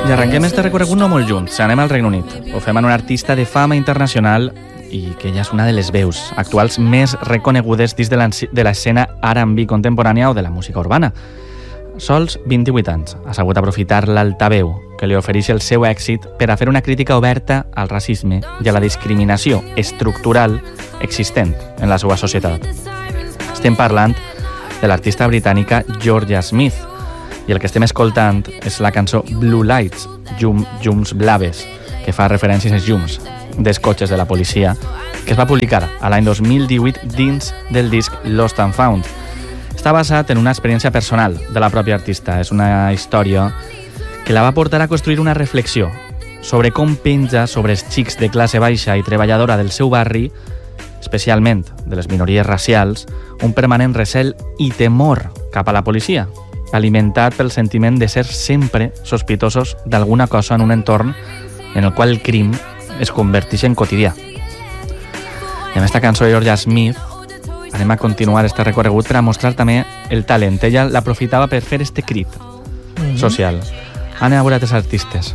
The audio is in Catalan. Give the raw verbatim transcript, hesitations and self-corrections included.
I arrenquem este recorregut no molt junts, anem al Regne Unit. Ho fem amb una artista de fama internacional i que ella és una de les veus actuals més reconegudes dins de l'escena R and B contemporània o de la música urbana. Sols vint-i-vuit anys ha sabut aprofitar l'altaveu que li ofereix el seu èxit per a fer una crítica oberta al racisme i a la discriminació estructural existent en la seva societat. Estem parlant de l'artista britànica Jorja Smith i el que estem escoltant és la cançó Blue Lights, llum, llums blaves, que fa referències als llums dels cotxes de la policia, que es va publicar a l'any dos mil divuit dins del disc Lost and Found. Està basat en una experiència personal de la pròpia artista. És una història que la va portar a construir una reflexió sobre com penja sobre els xics de classe baixa i treballadora del seu barri, especialment de les minories racials, un permanent recel i temor cap a la policia, alimentat pel sentiment de ser sempre sospitosos d'alguna cosa en un entorn en el qual el crim es converteix en quotidià. I amb aquesta cançó de Jorja Smith anem a continuar este recorregut per a mostrar també el talent. Ella l'aprofitava per fer este crit social. Anem a veure els artistes.